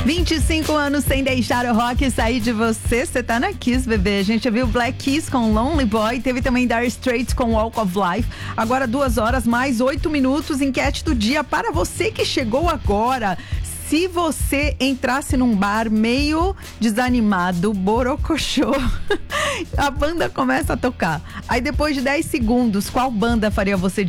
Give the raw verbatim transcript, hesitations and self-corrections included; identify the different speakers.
Speaker 1: vinte e cinco anos sem deixar o rock sair de você. Você tá na Kiss, bebê. A gente viu Black Keys com Lonely Boy. Teve também Dire Straits com Walk of Life. Agora duas horas mais oito minutos. Enquete do dia para você que chegou agora. Se você entrasse num bar meio desanimado, borocochô, a banda começa a tocar. Aí depois de dez segundos, qual banda faria você